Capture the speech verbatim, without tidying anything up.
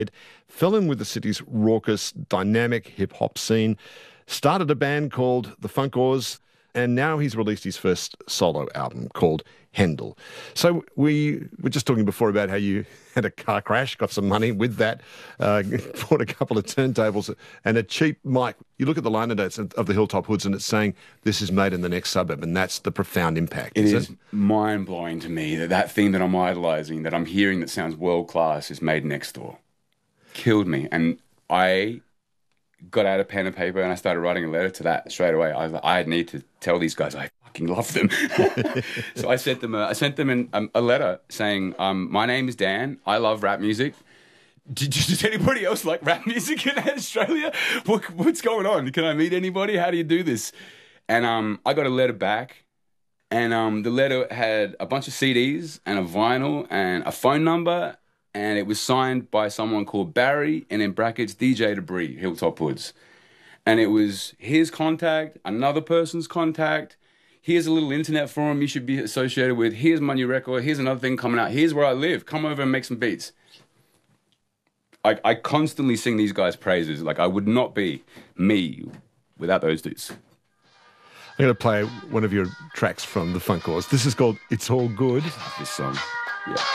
Fell in with the city's raucous, dynamic hip-hop scene, started a band called the Funkors, and now he's released his first solo album called Hendel. So we were just talking before about how you had a car crash, got some money with that, uh, bought a couple of turntables and a cheap mic. You look at the liner notes of the Hilltop Hoods and it's saying, this is made in the next suburb, and that's the profound impact. It is is it? mind-blowing to me that that thing that I'm idolising, that I'm hearing that sounds world-class, is made next door. Killed me. And I got out a pen and paper and I started writing a letter to that straight away. I was like, I need to tell these guys I fucking love them. So I sent them a, I sent them in, um, a letter saying, um, my name is Dan. I love rap music. Does, does anybody else like rap music in Australia? What, what's going on? Can I meet anybody? How do you do this? And um, I got a letter back. And um, the letter had a bunch of C Ds and a vinyl and a phone number. And it was signed by someone called Barry, and in brackets, D J Debris, Hilltop Hoods. And it was his contact, another person's contact. Here's a little internet forum you should be associated with. Here's my new record. Here's another thing coming out. Here's where I live. Come over and make some beats. I, I constantly sing these guys' praises. Like, I would not be me without those dudes. I'm going to play one of your tracks from the Funkors. This is called It's All Good. This song, yeah.